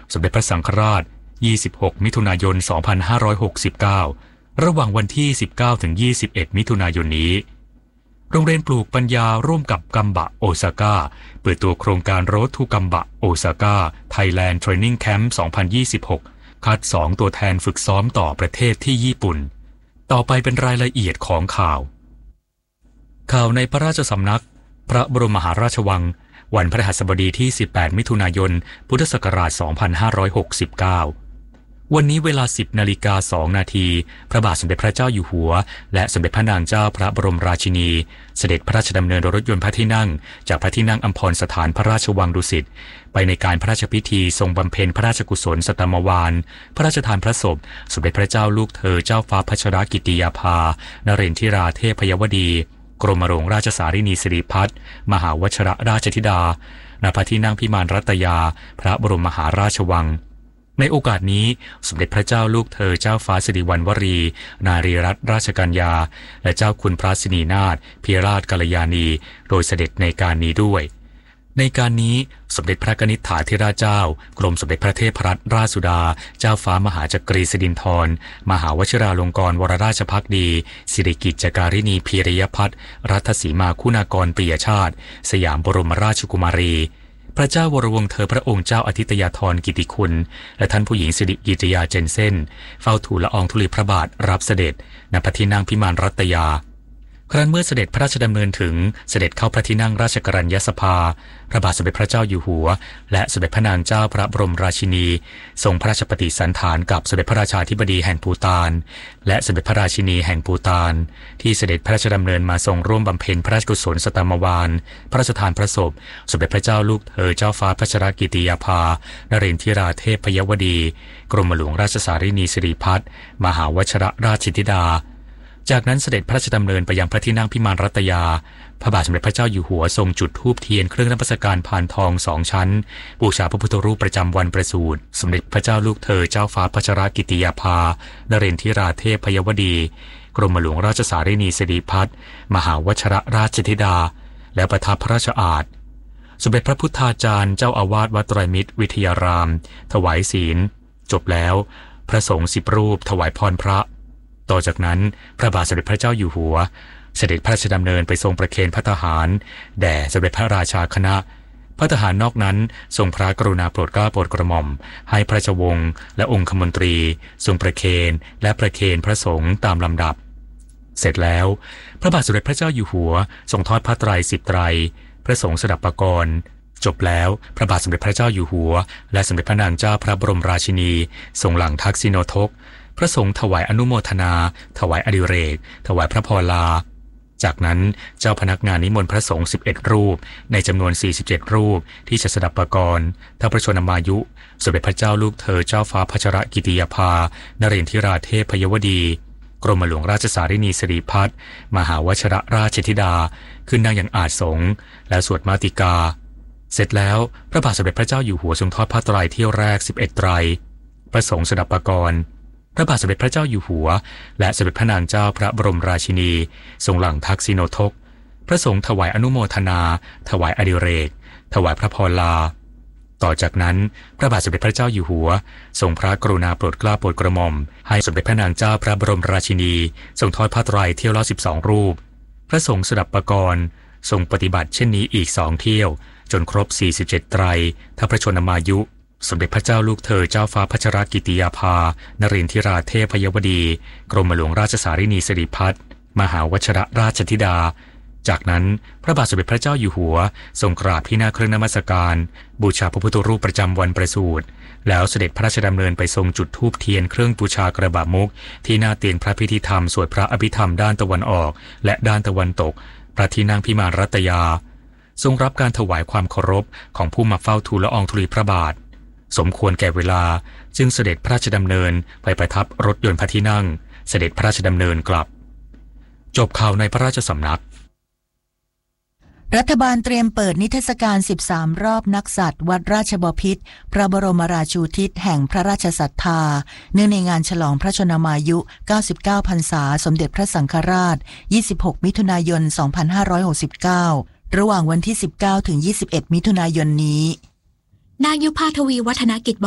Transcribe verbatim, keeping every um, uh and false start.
สมเด็จพระสังฆราชยี่สิบหกมิถุนายนสองพันห้าร้อยหกสิบเก้าระหว่างวันที่สิบเก้าถึงยี่สิบเอ็ดมิถุนายนนี้โรงเรียนปลูกปัญญาร่วมกับกัมบะโอซาก้าเปิดตัวโครงการ Road to กัมบะโอซาก้า Thailand Training Camp สองพันยี่สิบหกคัดสองตัวแทนฝึกซ้อมต่อประเทศที่ญี่ปุ่นต่อไปเป็นรายละเอียดของข่าวข่าวในพระราชสำนักพระบรมมหาราชวังวันพฤหัสบดีที่สิบแปดมิถุนายนพุทธศักราชสองพันห้าร้อยหกสิบเก้าวันนี้เวลา สิบนาฬิกาสองนาทีพระบาทสมเด็จพระเจ้าอยู่หัวและสมเด็จพระนางเจ้าพระบรมราชินีเสด็จพระราชดำเนินโดยรถยนต์พระที่นั่งจากพระที่นั่งอัมพรสถานพระราชวังดุสิตไปในการพระราชพิธีทรงบำเพ็ญพระราชกุศลสัตมวาลพระราชทานพระศพสมเด็จพระเจ้าลูกเธอเจ้าฟ้าพัชรกิติยาภานเรนทิราเทพยวดีกรมหลวงราชสารินีสิริพัฒน์มหาวชิรราชธิดาณพระที่นั่งพิมานรัตยาพระบรมมหาราชวังในโอกาสนี้สมเด็จพระเจ้าลูกเธอเจ้าฟ้าสิริวัณวรีนารีรัตนราชกัญญาและเจ้าคุณพระสินีนาถพิราชกัลยาณีโดยเสด็จในการนี้ด้วยในการนี้สมเด็จพระกนิษฐาธิราชเจ้ากรมสมเด็จพระเทพรัตนราชสุดาเจ้าฟ้ามหาจักรีสิรินธรมหาวชิราลงกรณ์วรราชภักดีสิริกิจจการินีพีริยพัฒน์รัตสีมาคุณากรปิยชาติสยามบรมราชกุมารีพระเจ้าวรวงศ์เธอพระองค์เจ้าอาทิตยาธรกิติคุณและท่านผู้หญิงสิริกิติยาเจนเซ่นเฝ้าทูลละอองธุลีพระบาทรับเสด็จณพระที่นั่งพิมานรัตยาครั้นเมื่อเสด็จพระราชดำเนินถึงเสด็จเข้าพระที่นั่งราชกรัญญสภาพระบาทสมเด็จพระเจ้าอยู่หัวและสมเด็จพระนางเจ้าพระบรมราชินีทรงพระราชปฏิสันถานกับสมเด็จพระราชาธิบดีแห่งภูฏานและสมเด็จพระราชินีแห่งภูฏานที่เสด็จพระราชดำเนินมาทรงร่วมบำเพ็ญพระราชกุศลสัตมวาลพระราชทานพระศพสมเด็จพระเจ้าลูกเธอเจ้าฟ้าพัชรกิติยาภานเรนทิราเทพยวดีกรมหลวงราชสารินีสิริพัฒน์มหาวชิรราชธิดาจากนั้นเสด็จพระราชดำเนินไปยังพระที่นั่งพิมานรัตยาพระบาทสมเด็จพระเจ้าอยู่หัวทรงจุดธูปเทียนเครื่องนมัสการพานทองสองชั้นบูชาพระพุทธรูปประจำวันประสูติสมเด็จพระเจ้าลูกเธอเจ้าฟ้าพัชรกิติยาภานเรนทิราเทพยวดีกรมหลวงราชสารินีสิริพัฒน์มหาวชิรราชธิดาและประทับพระราชอาสน์สมเด็จพระพุทธาจารย์เจ้าอาวาสวัดไตรมิตรวิทยารามถวายศีลจบแล้วพระสงฆ์สิบรูปถวายพรพระต่อจากนั้นพระบาทสมเด็จพระเจ้าอยู่หัวเสด็จพระราชดำเนินไปทรงประเคนพระทหารแด่สมเด็จพระราชาคณะพระทหารนอกนั้นทรงพระกรุณาโปรดเกล้าโปรดกระหม่อมให้พระราชวงศ์และองคมนตรีทรงประเคนและประเคนพระสงฆ์ตามลำดับเสร็จแล้วพระบาทสมเด็จพระเจ้าอยู่หัวทรงทอดผ้าไตรสิบไตรพระสงฆ์สดับปกรณ์จบแล้วพระบาทสมเด็จพระเจ้าอยู่หัวและสมเด็จพระนางเจ้าพระบรมราชินีทรงหลั่งทักษิโนทกพระสงฆ์ถวายอนุโมทนาถวายอดิเรกถวายพระพรลาจากนั้นเจ้าพนักงานนิมนต์พระสงฆ์สิบเอ็ดรูปในจำนวนสี่สิบเจ็ดรูปที่จะสดับปกรณ์ท้าวพระชนมายุสมเด็จพระเจ้าลูกเธอเจ้าฟ้าพัชรกิติยาภานเรนทิราเทพยวดีกรมหลวงราชสารินีสิริพัฒน์มหาวชิรราชธิดาขึ้นนั่งอย่างอาสงฆ์แล้วสวดมาติกาเสร็จแล้วพระบาทสมเด็จพระเจ้าอยู่หัวทรงทอดผ้าไตรเที่ยวแรกสิบเอ็ดไตรพระสงฆ์สดับปกรณ์พระบาทสมเด็จพระเจ้าอยู่หัวและสมเด็จพระนางเจ้าพระบรมราชินีทรงหลั่งทักษิโนทกพระสงฆ์ถวายอนุโมทนาถวายอดิเรกถวายพระพรลาต่อจากนั้นพระบาทสมเด็จพระเจ้าอยู่หัวทรงพระกรุณาโปรดเกล้าโปรดกระหม่อมให้สมเด็จพระนางเจ้าพระบรมราชินีทรงทอดผ้าไตรเที่ยวละสิบสองรูปพระสงฆ์สดับปกรณ์ทรงปฏิบัติเช่นนี้อีกสองเที่ยวจนครบสี่สิบเจ็ดไตรท้าวพระชนมายุสมเด็จพระเจ้าลูกเธอเจ้าฟ้าพัชรกิติยาภานเรนทิราเทพยวดีกรมหลวงราชสารินีสิริพัฒน์มหาวชิรราชธิดาจากนั้นพระบาทสมเด็จพระเจ้าอยู่หัวทรงกราบที่หน้าเครื่องนมัสการบูชาพระพุทธรูปประจำวันประสูติแล้วเสด็จพระราชดำเนินไปทรงจุดธูปเทียนเครื่องบูชากระบะมุกที่หน้าเตียงพระพิธีธรรมสวดพระอภิธรรมด้านตะวันออกและด้านตะวันตกพระที่นั่งพิมานรัตยาทรงรับการถวายความเคารพของผู้มาเฝ้าทูลละอองธุลีพระบาทสมควรแก่เวลาจึงเสด็จพระราชดำเนินไปประทับรถยนต์พระที่นั่งเสด็จพระราชดำเนินกลับจบข่าวในพระราชสำนักรัฐบาลเตรียมเปิดนิทรรศการสิบสามรอบนักสัตว์วัดราชบพิตรพระบรมราชูทิศแห่งพระราชศรัทธาเนื่องในงานฉลองพระชนมายุเก้าสิบเก้าพรรษาสมเด็จพระสังฆราชยี่สิบหกมิถุนายนสองพันห้าร้อยหกสิบเก้าระหว่างวันที่สิบเก้าถึงยี่สิบเอ็ดมิถุนายนนี้นางยุพาทวีวัฒนกิจ